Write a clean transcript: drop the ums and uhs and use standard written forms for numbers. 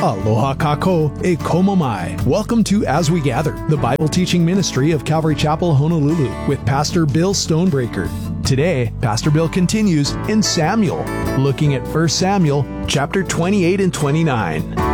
Aloha kako e komo mai. Welcome to As We Gather, the Bible teaching ministry of Calvary Chapel, Honolulu, with Pastor Bill Stonebreaker. Today, Pastor Bill continues in Samuel, looking at 1 Samuel chapter 28 and 29.